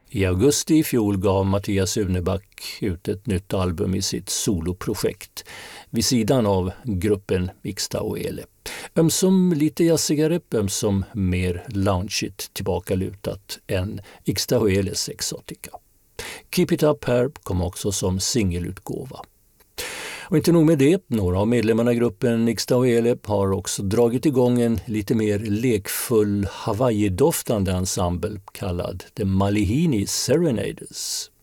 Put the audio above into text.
I augusti i fjol gav Mattias Uneback ut ett nytt album i sitt soloprojekt vid sidan av gruppen Ixta och Ele. Ömsom lite jassigare, ömsom mer loungeigt tillbakalutat än Ixta och Eles Exotica. Keep It Up här kom också som singelutgåva. Och inte nog med det, några av medlemmarna i gruppen Ixta och Ele har också dragit igång en lite mer lekfull Hawaii-doftande ensemble kallad The Malihini Serenaders.